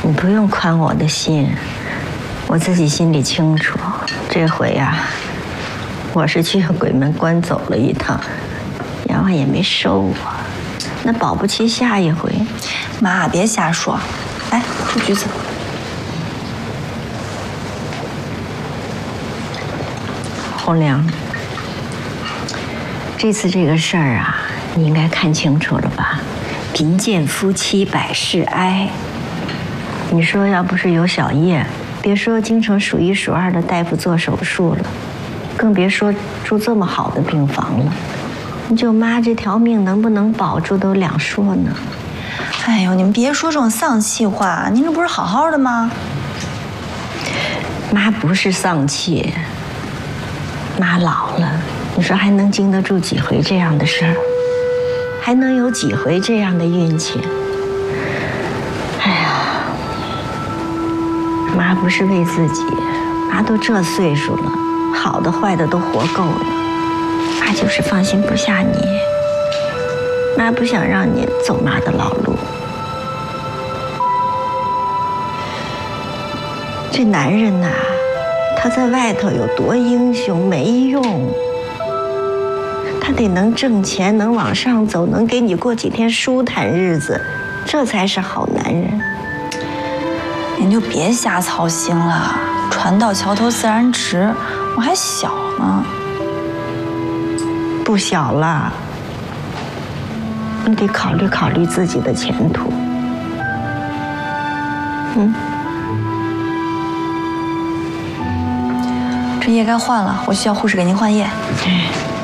你不用宽我的心，我自己心里清楚。这回呀，我是去鬼门关走了一趟，阎王也没收我，那保不齐下一回。 妈，别瞎说。来，吃橘子。 红娘，这次这个事儿啊，你应该看清楚了吧？贫贱夫妻百事哀。你说要不是有小叶，别说京城数一数二的大夫做手术了，更别说住这么好的病房了。你舅妈这条命能不能保住都两说呢。 哎呦，你们别说这种丧气话，您这不是好好的吗？ 妈不是丧气，妈老了，你说还能经得住几回这样的事儿？还能有几回这样的运气？哎呀，妈不是为自己，妈都这岁数了，好的坏的都活够了，妈就是放心不下你，妈不想让你走妈的老路。这男人呐，他在外头有多英雄没用，他得能挣钱，能往上走，能给你过几天舒坦日子，这才是好男人。 您就别瞎操心了，船到桥头自然直，我还小呢。 不小了，你得考虑考虑自己的前途。 这液该换了，我去叫护士给您换液。